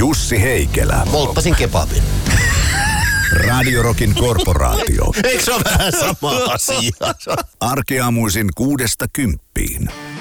Jussi Heikelä. Polttasin kebabin. Radio Rockin korporaatio. Eikö se ole vähän sama asia? Arkeaamuisin 6–10.